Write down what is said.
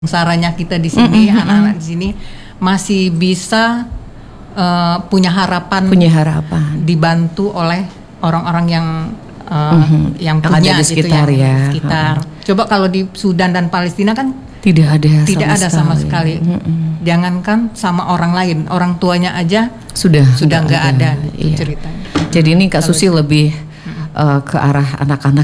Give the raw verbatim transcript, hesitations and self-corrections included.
Saranya kita di sini, Mm-mm, anak-anak di sini masih bisa uh, punya harapan, punya harapan, dibantu oleh orang-orang yang uh, mm-hmm. yang yang punya ada di gitu, sekitar yang ya. di sekitar. Uh-huh. Coba kalau di Sudan dan Palestina kan tidak ada, tidak sama ada sekali. sama sekali. Mm-hmm. Jangankan sama orang lain, orang tuanya aja sudah sudah nggak ada, ada iya. ceritanya. Jadi ini kasusnya lebih uh, ke arah anak-anak